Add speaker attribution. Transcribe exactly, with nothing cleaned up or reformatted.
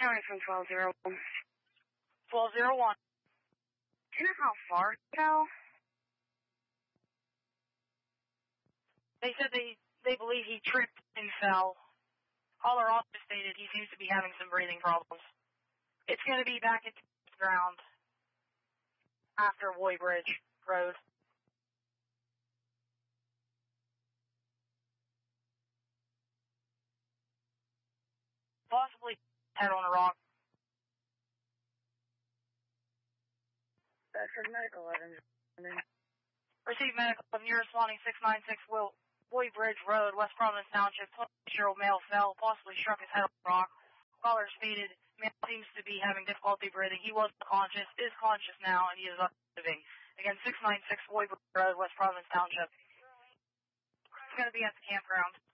Speaker 1: County from twelve zero one.
Speaker 2: twelve zero one.
Speaker 1: Do you know how far he fell?
Speaker 2: They said they, they believe he tripped and fell. Caller also stated he seems to be having some breathing problems. It's going to be back at the ground after Woybridge Road. Possibly head on a rock.
Speaker 1: Bedford Medical, eleven.
Speaker 2: Receive medical from you're responding six nine six Will Woybridge Road, West Providence Township. twenty-year-old male fell, possibly struck his head on a rock. Caller stated male seems to be having difficulty breathing. He was unconscious, is conscious now, and he is up living. Again, six nine six Woybridge Road, West Providence Township. It's going to be at the campground.